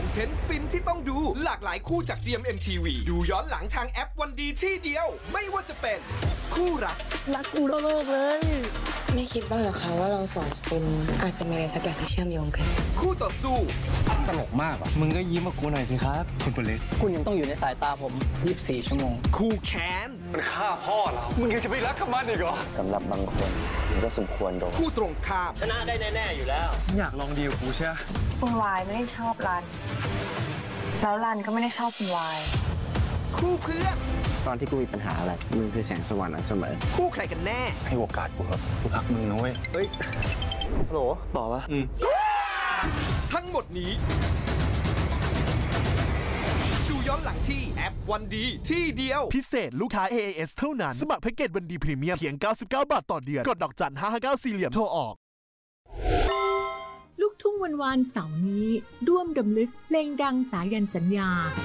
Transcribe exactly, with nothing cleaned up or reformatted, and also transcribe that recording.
อนเทนต์ฟินที่ต้องดูหลากหลายคู่จาก จี เอ็ม เอ็ม ที วี ดูย้อนหลังทางแอปวันดีที่เดียวไม่ว่าจะเป็นคู่รักรักกูโลกเลยไม่คิดบ้างเหรอคะว่าเราสองคนอาจจะมีอะไรสักอย่างที่เชื่อมโยงกันคู่ต่อสู้ตลกมากอ่ะมึงก็ยิ้มกับกูหน่อยสิครับคุณโพลิสคุณยังต้องอยู่ในสายตาผมยี่สิบสี่ชั่วโมงคู่แค้นมันฆ่าพ่อเรามึงยังจะไปรักกับมันอีกเหรอสำหรับบางคนมันก็สมควรโดนคู่ตรงข้ามชนะได้แน่ๆอยู่แล้วอยากลองดีกับกูใช่คุณวายไม่ได้ชอบรันแล้วรันก็ไม่ได้ชอบคุณวายคู่เพื่อนตอนที่กูมีปัญหาอะไรมึงคือแสงสว่างอันเสมอคู่ใครกันแน่ให้โอกาสกูครับกูรักมึงนะเว้ยเฮ้ยฮัลโหลต่อปะอืมทั้งหมดนี้ดูย้อนหลังที่แอปวันดีที่เดียวพิเศษลูกค้า เอ เอ เอส เท่านั้นสมัครแพ็กเกจวันดีพรีเมียมเพียงเก้าสิบเก้าบาทต่อเดือนกดดอกจันห้าห้าเก้าสี่เหลี่ยมโทรออกลูกทุ่งวันวานเสาร์นี้ร่วมดำลึกเพลงดังสายันสัญญา